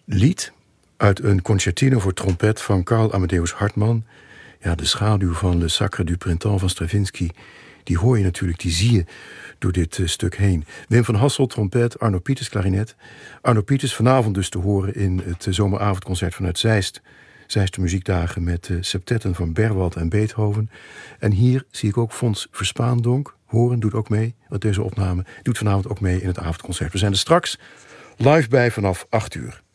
lied uit een concertino voor trompet van Karl Amadeus Hartmann. Ja, de schaduw van Le Sacre du Printemps van Stravinsky, die hoor je natuurlijk, die zie je door dit stuk heen. Wim van Hasselt, trompet, Arno Pieters, klarinet. Arno Pieters vanavond dus te horen in het zomeravondconcert vanuit Zeist. Zeist muziekdagen met septetten van Berwald en Beethoven. En hier zie ik ook Fons Verspaandonk. Horen doet ook mee, want deze opname doet vanavond ook mee in het avondconcert. We zijn er straks live bij vanaf 8 uur.